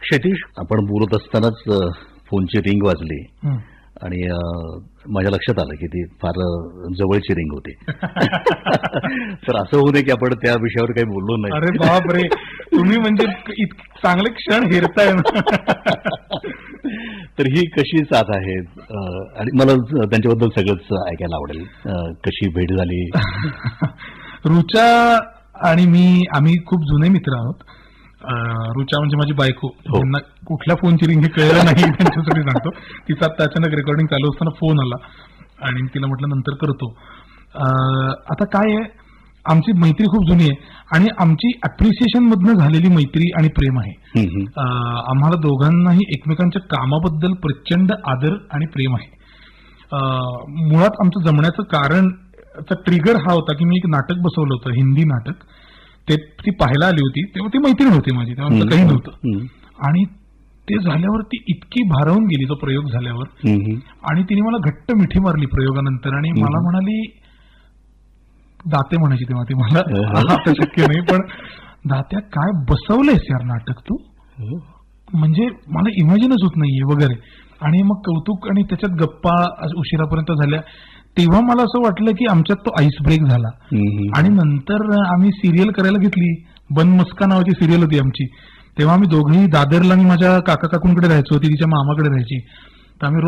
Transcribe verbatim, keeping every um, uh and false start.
क्षितिश, आपण बोलत असतानाच फोनची रिंग वाजली आणि माझ्या लक्षात आलं की ती फार जवळची रिंग होती. तर असं होऊ नये की आपण त्या विषयावर काही बोललो नाही. अरे बाप रे, तुम्ही म्हणजे चांगले क्षण हेरताय ना. तर ही कशी साथ आहे आणि मला त्यांच्याबद्दल सगळंच ऐकायला आवडेल. कशी भेट झाली? रुचा आणि मी आम्ही खूप जुने मित्र आहोत. रुचा म्हणजे माझी बायको. त्यांना कुठल्या फोनची रिंग हे कळलं नाही, त्यांच्यासाठी सांगतो. तिचा अचानक रेकॉर्डिंग चालू असताना फोन आला आणि तिला म्हटलं नंतर करतो. आता काय आहे, आमची मैत्री खूप जुनी आहे आणि आमची अप्रिसिएशन मधनं झालेली मैत्री आणि प्रेम आहे. आम्हाला दोघांनाही एकमेकांच्या कामाबद्दल प्रचंड आदर आणि प्रेम आहे. मुळात आमचं जमण्याचं कारण, ट्रिगर हा होता की मी एक नाटक बसवलं होतं, हिंदी नाटक. ते ती पाहायला आली होती, तेव्हा ती मैत्रीण होती माझी, तेव्हा आमचं काही नव्हतं. आणि ते झाल्यावर ती इतकी भारावून गेली तो प्रयोग झाल्यावर, आणि तिने मला घट्ट मिठी मारली प्रयोगानंतर आणि मला म्हणाली, दाते म्हणायची तेव्हा ती मला, आता शक्य नाही पण, दात्या काय बसवलंयस यार नाटक तू, म्हणजे मला इमॅजिनच होत नाहीये वगैरे. आणि मग कौतुक आणि त्याच्यात गप्पा उशिरापर्यंत झाल्या. तेव्हा मला असं वाटलं की आमच्यात तो आईस ब्रेक झाला. आणि नंतर आम्ही सिरियल करायला घेतली. बन मस्का नावाची सिरियल होती आमची. तेव्हा आम्ही दोघेही दादरला, आणि माझ्या काका काकूंकडे राहायचो, ती तिच्या मामाकडे राहायची. तर आम्ही